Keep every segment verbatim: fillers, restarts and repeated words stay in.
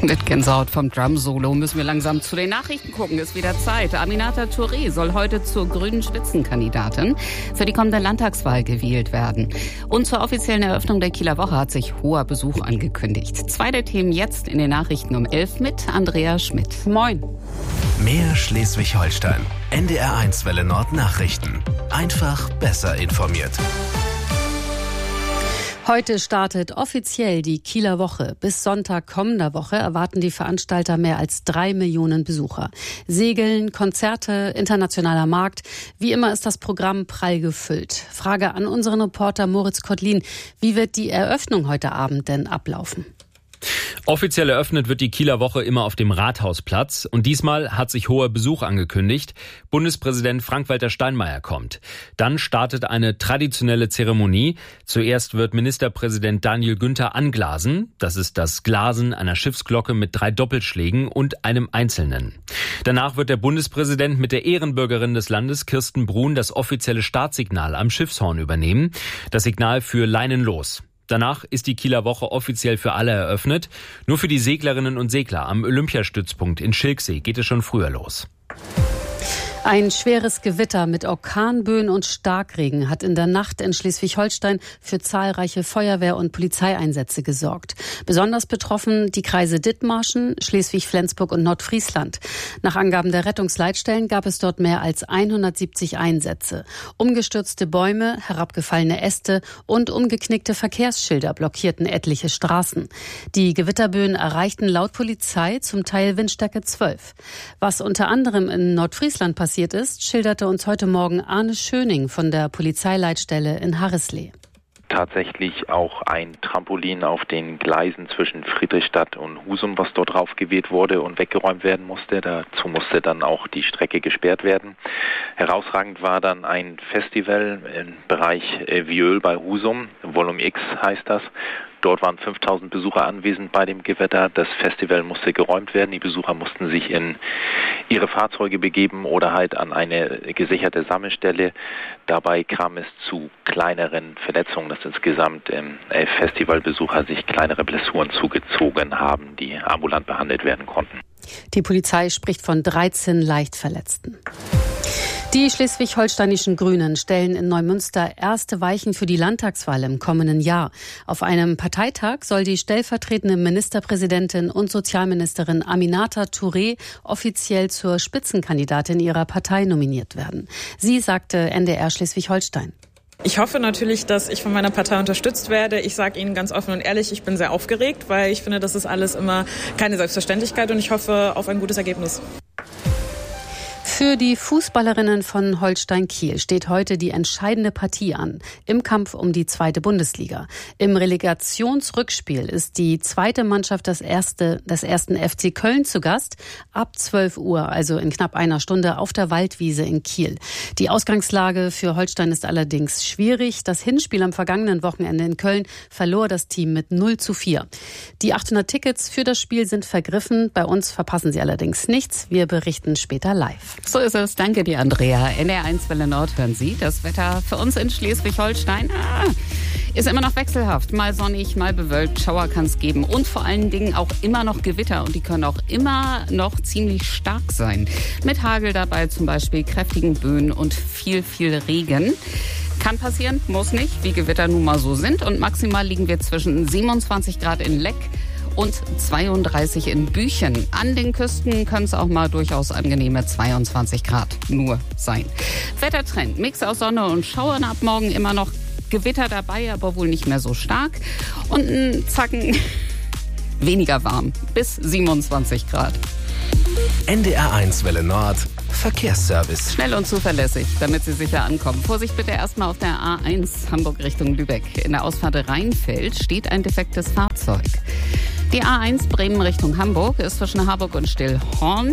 Mit Gänsehaut vom Drum-Solo müssen wir langsam zu den Nachrichten gucken. Ist wieder Zeit. Aminata Touré soll heute zur grünen Spitzenkandidatin für die kommende Landtagswahl gewählt werden. Und zur offiziellen Eröffnung der Kieler Woche hat sich hoher Besuch angekündigt. Zwei der Themen jetzt in den Nachrichten um elf mit Andrea Schmidt. Moin. Mehr Schleswig-Holstein. N D R eins Welle Nord Nachrichten. Einfach besser informiert. Heute startet offiziell die Kieler Woche. Bis Sonntag kommender Woche erwarten die Veranstalter mehr als drei Millionen Besucher. Segeln, Konzerte, internationaler Markt. Wie immer ist das Programm prall gefüllt. Frage an unseren Reporter Moritz Kottlin. Wie wird die Eröffnung heute Abend denn ablaufen? Offiziell eröffnet wird die Kieler Woche immer auf dem Rathausplatz. Und diesmal hat sich hoher Besuch angekündigt. Bundespräsident Frank-Walter Steinmeier kommt. Dann startet eine traditionelle Zeremonie. Zuerst wird Ministerpräsident Daniel Günther anglasen. Das ist das Glasen einer Schiffsglocke mit drei Doppelschlägen und einem einzelnen. Danach wird der Bundespräsident mit der Ehrenbürgerin des Landes, Kirsten Brun, das offizielle Startsignal am Schiffshorn übernehmen. Das Signal für Leinen los. Danach ist die Kieler Woche offiziell für alle eröffnet. Nur für die Seglerinnen und Segler am Olympiastützpunkt in Schilksee geht es schon früher los. Ein schweres Gewitter mit Orkanböen und Starkregen hat in der Nacht in Schleswig-Holstein für zahlreiche Feuerwehr- und Polizeieinsätze gesorgt. Besonders betroffen die Kreise Dithmarschen, Schleswig-Flensburg und Nordfriesland. Nach Angaben der Rettungsleitstellen gab es dort mehr als hundertsiebzig Einsätze. Umgestürzte Bäume, herabgefallene Äste und umgeknickte Verkehrsschilder blockierten etliche Straßen. Die Gewitterböen erreichten laut Polizei zum Teil Windstärke zwölf. Was unter anderem in Nordfriesland passiert ist, schilderte uns heute Morgen Arne Schöning von der Polizeileitstelle in Harrisley. Tatsächlich auch ein Trampolin auf den Gleisen zwischen Friedrichstadt und Husum, was dort draufgeweht wurde und weggeräumt werden musste. Dazu musste dann auch die Strecke gesperrt werden. Herausragend war dann ein Festival im Bereich Viöl bei Husum, Volume X heißt das. Dort waren fünftausend Besucher anwesend bei dem Gewitter. Das Festival musste geräumt werden. Die Besucher mussten sich in ihre Fahrzeuge begeben oder halt an eine gesicherte Sammelstelle. Dabei kam es zu kleineren Verletzungen, dass insgesamt ähm, elf Festivalbesucher sich kleinere Blessuren zugezogen haben, die ambulant behandelt werden konnten. Die Polizei spricht von dreizehn Leichtverletzten. Die schleswig-holsteinischen Grünen stellen in Neumünster erste Weichen für die Landtagswahl im kommenden Jahr. Auf einem Parteitag soll die stellvertretende Ministerpräsidentin und Sozialministerin Aminata Touré offiziell zur Spitzenkandidatin ihrer Partei nominiert werden. Sie sagte N D R Schleswig-Holstein. Ich hoffe natürlich, dass ich von meiner Partei unterstützt werde. Ich sage Ihnen ganz offen und ehrlich, ich bin sehr aufgeregt, weil ich finde, das ist alles immer keine Selbstverständlichkeit und ich hoffe auf ein gutes Ergebnis. Für die Fußballerinnen von Holstein Kiel steht heute die entscheidende Partie an im Kampf um die zweite Bundesliga. Im Relegationsrückspiel ist die zweite Mannschaft des, erste, des ersten F C Köln zu Gast. Ab zwölf Uhr, also in knapp einer Stunde, auf der Waldwiese in Kiel. Die Ausgangslage für Holstein ist allerdings schwierig. Das Hinspiel am vergangenen Wochenende in Köln verlor das Team mit null zu vier. Die achthundert Tickets für das Spiel sind vergriffen. Bei uns verpassen sie allerdings nichts. Wir berichten später live. So ist es. Danke dir, Andrea. N D R eins Welle Nord hören Sie. Das Wetter für uns in Schleswig-Holstein ah, ist immer noch wechselhaft. Mal sonnig, mal bewölkt. Schauer kann es geben. Und vor allen Dingen auch immer noch Gewitter. Und die können auch immer noch ziemlich stark sein. Mit Hagel dabei zum Beispiel, kräftigen Böen und viel, viel Regen. Kann passieren, muss nicht, wie Gewitter nun mal so sind. Und maximal liegen wir zwischen siebenundzwanzig Grad in Leck und zweiunddreißig in Büchen. An den Küsten können es auch mal durchaus angenehme zweiundzwanzig Grad nur sein. Wettertrend, Mix aus Sonne und Schauern ab morgen immer noch Gewitter dabei, aber wohl nicht mehr so stark. Und ein Zacken weniger warm, bis siebenundzwanzig Grad. N D R eins Welle Nord, Verkehrsservice. Schnell und zuverlässig, damit Sie sicher ankommen. Vorsicht bitte erstmal auf der A eins Hamburg Richtung Lübeck. In der Ausfahrt Rheinfeld steht ein defektes Fahrzeug. Die A eins Bremen Richtung Hamburg ist zwischen Harburg und Stillhorn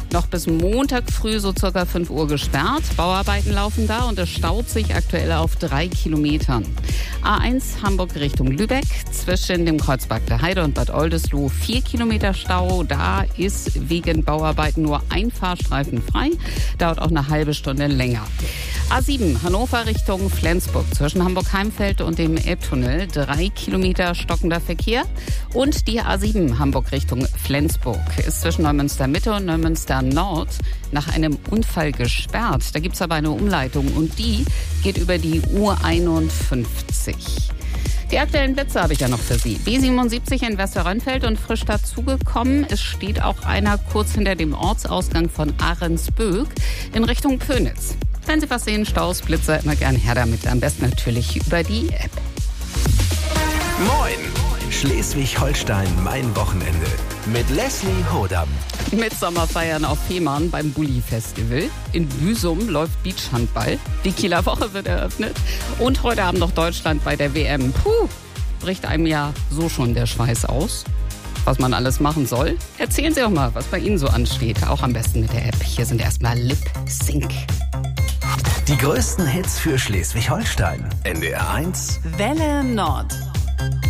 noch bis Montag früh so circa fünf Uhr gesperrt. Bauarbeiten laufen da und es staut sich aktuell auf drei Kilometern. A eins Hamburg Richtung Lübeck, zwischen dem Kreuzberg der Heide und Bad Oldesloe vier Kilometer Stau. Da ist wegen Bauarbeiten nur ein Fahrstreifen frei, dauert auch eine halbe Stunde länger. A sieben Hannover Richtung Flensburg, zwischen Hamburg-Heimfeld und dem Elbtunnel, drei Kilometer stockender Verkehr. Und die A sieben Hamburg Richtung Flensburg ist zwischen Neumünster Mitte und Neumünster Nord nach einem Unfall gesperrt. Da gibt es aber eine Umleitung und die geht über die U einundfünfzig. Die aktuellen Blitze habe ich ja noch für Sie. B siebenundsiebzig in Westerrönfeld und frisch dazugekommen. Es steht auch einer kurz hinter dem Ortsausgang von Ahrensböck in Richtung Pönitz. Wenn Sie was sehen, Staus, Blitze, immer gern her damit. Am besten natürlich über die App. Moin! Schleswig-Holstein, mein Wochenende. Mit Leslie Hodam. Mit Sommerfeiern auf Fehmarn beim Bulli-Festival. In Büsum läuft Beachhandball. Die Kieler Woche wird eröffnet. Und heute Abend noch Deutschland bei der W M. Puh, bricht einem ja so schon der Schweiß aus. Was man alles machen soll? Erzählen Sie doch mal, was bei Ihnen so ansteht. Auch am besten mit der App. Hier sind erstmal Lip Sync. Die größten Hits für Schleswig-Holstein. N D R eins Welle Nord.